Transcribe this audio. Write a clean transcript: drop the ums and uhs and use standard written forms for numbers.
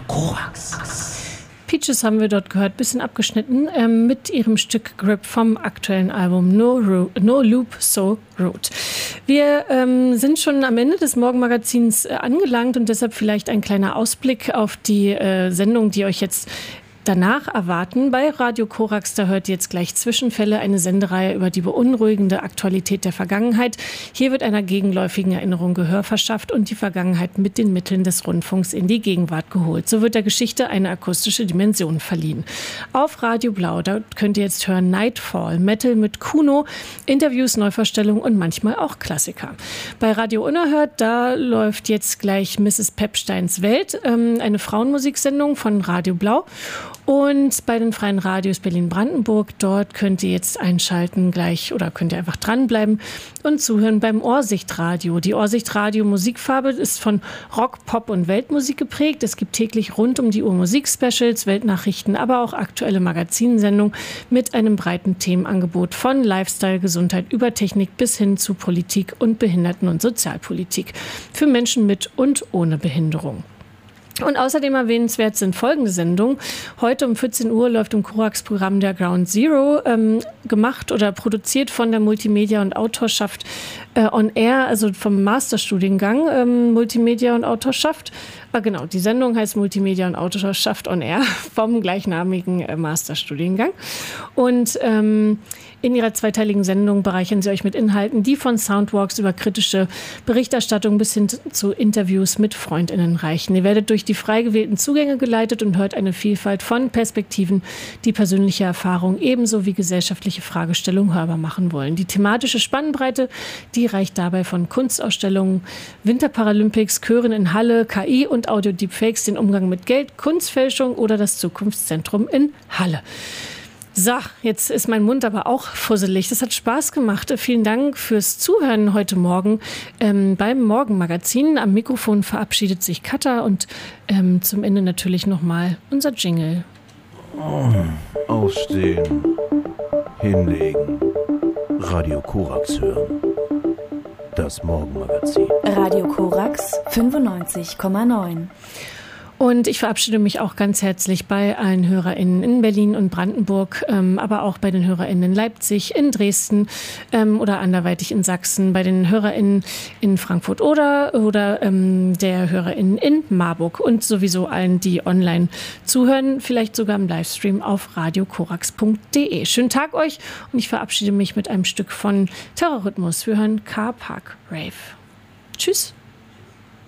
Korax. Peaches haben wir dort gehört, bisschen abgeschnitten, mit ihrem Stück Grip vom aktuellen Album No Loop, So Rude. Wir sind schon am Ende des Morgenmagazins angelangt und deshalb vielleicht ein kleiner Ausblick auf die Sendung, die euch jetzt danach erwarten. Bei Radio Korax, da hört ihr jetzt gleich Zwischenfälle, eine Sendereihe über die beunruhigende Aktualität der Vergangenheit. Hier wird einer gegenläufigen Erinnerung Gehör verschafft und die Vergangenheit mit den Mitteln des Rundfunks in die Gegenwart geholt. So wird der Geschichte eine akustische Dimension verliehen. Auf Radio Blau, da könnt ihr jetzt hören Nightfall, Metal mit Kuno, Interviews, Neuvorstellungen und manchmal auch Klassiker. Bei Radio Unerhört, da läuft jetzt gleich Mrs. Pepsteins Welt, eine Frauenmusiksendung von Radio Blau. Und bei den freien Radios Berlin-Brandenburg, dort könnt ihr jetzt einschalten gleich oder könnt ihr einfach dranbleiben und zuhören beim Ohrsichtradio. Die Ohrsichtradio Musikfarbe ist von Rock, Pop und Weltmusik geprägt. Es gibt täglich rund um die Uhr Musik-Specials, Weltnachrichten, aber auch aktuelle Magazinsendungen mit einem breiten Themenangebot von Lifestyle, Gesundheit über Technik bis hin zu Politik und Behinderten- und Sozialpolitik für Menschen mit und ohne Behinderung. Und außerdem erwähnenswert sind folgende Sendungen. Heute um 14 Uhr läuft im Korax-Programm der Ground Zero, gemacht oder produziert von der Multimedia- und Autorschaft on Air, also vom Masterstudiengang Multimedia und Autorschaft. Genau, die Sendung heißt Multimedia und Autorschaft on Air vom gleichnamigen Masterstudiengang. Und in ihrer zweiteiligen Sendung bereichern sie euch mit Inhalten, die von Soundwalks über kritische Berichterstattung bis hin zu Interviews mit FreundInnen reichen. Ihr werdet durch die frei gewählten Zugänge geleitet und hört eine Vielfalt von Perspektiven, die persönliche Erfahrung ebenso wie gesellschaftliche Fragestellungen hörbar machen wollen. Die thematische Spannbreite, die reicht dabei von Kunstausstellungen, Winterparalympics, Chören in Halle, KI und Audio-Deepfakes, den Umgang mit Geld, Kunstfälschung oder das Zukunftszentrum in Halle. So, jetzt ist mein Mund aber auch fusselig. Das hat Spaß gemacht. Vielen Dank fürs Zuhören heute Morgen beim Morgenmagazin. Am Mikrofon verabschiedet sich Katha und zum Ende natürlich nochmal unser Jingle. Aufstehen, hinlegen, Radio Korax hören. Das Morgenmagazin. Radio Korax 95,9. Und ich verabschiede mich auch ganz herzlich bei allen HörerInnen in Berlin und Brandenburg, aber auch bei den HörerInnen in Leipzig, in Dresden oder anderweitig in Sachsen, bei den HörerInnen in Frankfurt oder der HörerInnen in Marburg und sowieso allen, die online zuhören, vielleicht sogar im Livestream auf radiokorax.de. Schönen Tag euch und ich verabschiede mich mit einem Stück von Terrorrhythmus. Wir hören Car Park Rave. Tschüss.